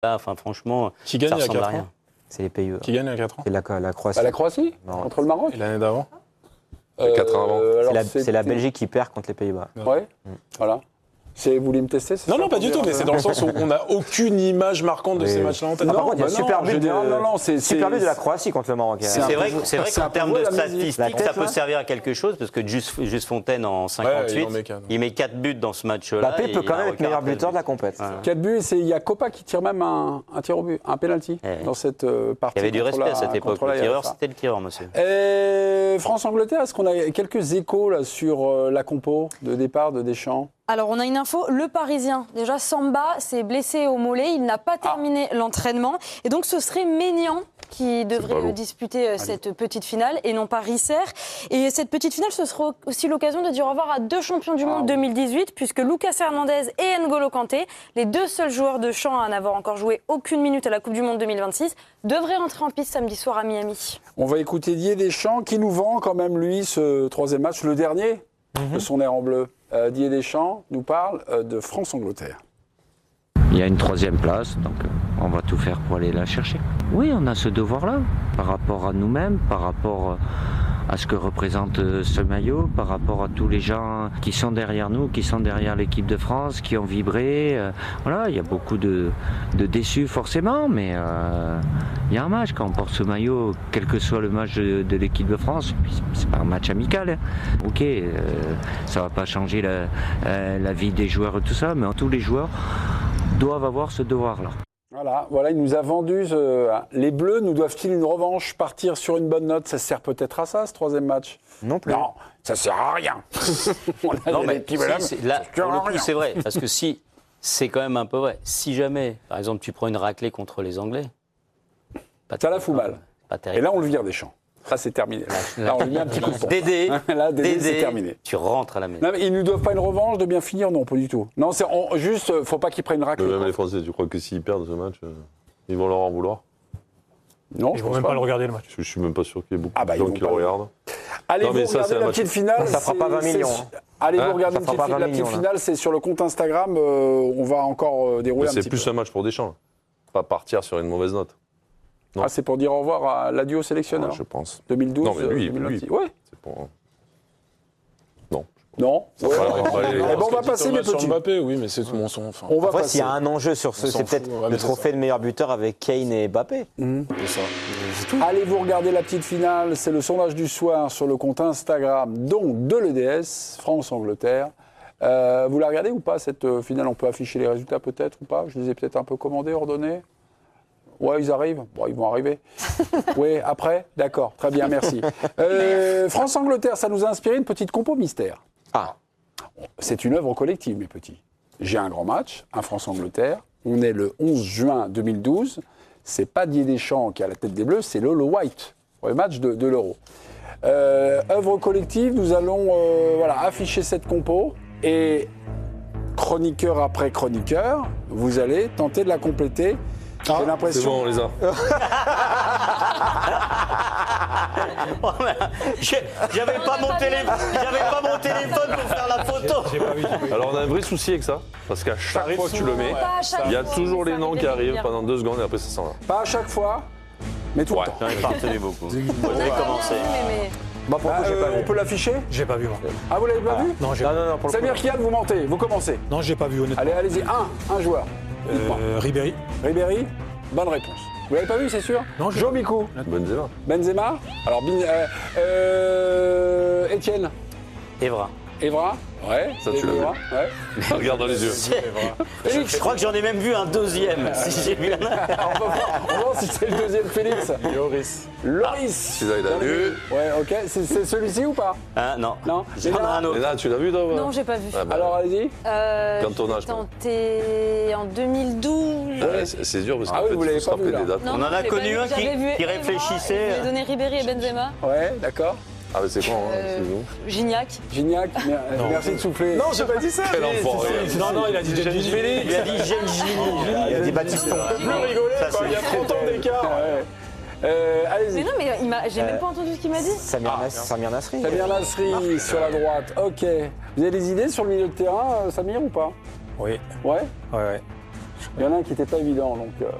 Là, enfin, franchement, qui gagne ça il y a ressemble à 4 rien. ans C'est les pays. Qui gagne il y a 4 ans C'est la Croatie. La Croatie Non. contre le Maroc. Et l'année d'avant 4 ans avant. C'est la Belgique qui perd contre les Pays-Bas. Ouais, voilà. Vous voulez me tester Non, non, pas du tout, mais c'est dans le sens où on n'a aucune image marquante de ces matchs-là en tête. Par contre, il y a super but super but de la Croatie contre le Maroc. C'est vrai qu'en termes de statistiques, ça peut servir à quelque chose, parce que Juste Fontaine, en 58, il met 4 buts dans ce match-là. Mbappé peut quand même être meilleur buteur de la compète. 4 buts, et il y a Copa qui tire même un tir au but, un penalty dans cette partie. Il y avait du respect à cette époque. Le tireur, c'était le tireur, monsieur. France-Angleterre, est-ce qu'on a quelques échos là, sur la compo de départ de Deschamps? Alors, on a une info, le Parisien, déjà Samba s'est blessé au mollet, il n'a pas terminé l'entraînement. Et donc, ce serait Maignan qui devrait disputer cette petite finale et non pas Risser. Et cette petite finale, ce sera aussi l'occasion de dire au revoir à 2 champions du monde 2018, puisque Lucas Hernandez et N'Golo Kanté, les 2 seuls joueurs de champ à n'avoir encore joué aucune minute à la Coupe du Monde 2026, devraient rentrer en piste samedi soir à Miami. On va écouter Didier Deschamps qui nous vend quand même, lui, ce 3e match, le dernier de son air en bleu. Didier Deschamps nous parle de France-Angleterre. Il y a une 3e place, donc on va tout faire pour aller la chercher. Oui, on a ce devoir-là, par rapport à nous-mêmes, par rapport à ce que représente ce maillot, par rapport à tous les gens qui sont derrière nous, qui sont derrière l'équipe de France, qui ont vibré. Voilà, il y a beaucoup de déçus forcément, mais il y a un match quand on porte ce maillot, quel que soit le match de l'équipe de France, c'est pas un match amical. Ok, ça va pas changer la vie des joueurs et tout ça, mais tous les joueurs doivent avoir ce devoir-là. Voilà, il nous a vendu. Les Bleus nous doivent-ils une revanche, partir sur une bonne note? Ça sert peut-être à ça, ce 3e match? Non plus. Non, ça sert à rien. Non, mais là, pour le coup, c'est vrai, parce que si, c'est quand même un peu vrai. Si jamais, par exemple, tu prends une raclée contre les Anglais, ça la fout mal. Pas terrible. Et là, on le vire Deschamps. Là, c'est terminé. Là, on lui met un petit coup de pompe. Dédé, c'est terminé. Tu rentres à la maison. Non, mais ils ne nous doivent pas une revanche de bien finir? Non, pas du tout. Non, juste, faut pas qu'ils prennent une raclée. Même les Français, tu crois que s'ils perdent ce match, ils vont leur en vouloir? Non, ils vont même pas le regarder le match. Je suis même pas sûr qu'il y ait beaucoup de gens qui le pas regardent. Allez, vous regardez la petite finale. Ça fera pas 20 millions. Allez, vous regardez la petite finale, c'est sur le compte Instagram. On va encore dérouler un petit peu. C'est plus un match pour Deschamps. Pas partir sur une mauvaise note. Ah, c'est pour dire au revoir à l'adieu sélectionneur. Ouais, je pense. 2012, non, mais lui. 2026. Ouais. C'est pour... Non. Non. On va passer les petits. Mbappé, oui, mais c'est tout mon son. On va passer. S'il y a un enjeu sur ce, c'est peut-être le trophée de meilleur buteur avec Kane et Mbappé. C'est ça. Allez, vous regardez la petite finale. C'est le sondage du soir sur le compte Instagram, donc de l'EDS, France-Angleterre. Vous la regardez ou pas, cette finale? On peut afficher les résultats peut-être ou pas? Je les ai peut-être un peu commandés, ordonnés. Ouais, ils arrivent. Bon, ils vont arriver. Oui, après? D'accord, très bien, merci. France-Angleterre, ça nous a inspiré une petite compo mystère. Ah, c'est une œuvre collective, mes petits. J'ai un grand match, un France-Angleterre. On est le 11 juin 2012. C'est pas Didier Deschamps qui a la tête des Bleus, c'est Lolo White pour le match de l'Euro. Œuvre collective, nous allons afficher cette compo et chroniqueur après chroniqueur, vous allez tenter de la compléter. J'ai l'impression. C'est bon, on les a. J'avais pas mon téléphone pour faire la photo. Alors on a un vrai souci avec ça, parce qu'à chaque fois que tu le mets, il y a toujours les noms qui arrivent pendant 2 secondes et après ça s'en va. Pas à chaque fois, mais tout le temps. J'en ai pas retenu beaucoup. Vous avez commencé. On peut l'afficher? J'ai pas vu, moi. Ah, vous l'avez pas vu? Non, j'ai pas vu. Samir Kian, vous mentez, vous commencez. Non, j'ai pas vu, honnêtement. Allez, allez-y, un joueur. Ribéry. Ribéry, bonne réponse. Vous l'avez pas vu, c'est sûr? Non, Joe Mikou. Benzema. Benzema. Alors, Etienne. Evra. Evra. Ouais. Ça, tu l'as vu. Ouais. Regarde dans les yeux. Je crois que j'en ai même vu un deuxième. Si j'ai vu on va voir si c'est le deuxième Félix. Loris. Celui-là, il a vu. Ouais, ok. C'est celui-ci ou pas? Non. Non. J'en ai un autre. Et là, tu l'as vu, toi? Non, j'ai pas vu. Ah, bah, alors, allez-y. Quand ton âge, tenté en 2012. ouais, c'est dur parce qu'en fait, vous il l'avez faut se pas vu, rappeler là. des dates. Non, On en a connu un qui réfléchissait. Je vais donner Ribéry et Benzema. Ouais, d'accord. Ah, mais c'est con, hein, c'est nous. Gignac. Gignac, merci de souffler. Non, j'ai pas dit ça. Quel enfoiré. Non, il a dit Gilles Félix. Il a dit Gilles. Il a dit Baptiston. Plus rigoler, quoi. Il y a 30 ans d'écart. Allez-y. Mais non, mais j'ai même pas entendu ce qu'il m'a dit. Samir Nasri. Samir Nasri sur la droite. Ok. Vous avez des idées sur le milieu de terrain, Samir, ou pas? Oui. Ouais. Ouais. Il y en a un qui n'était pas évident, donc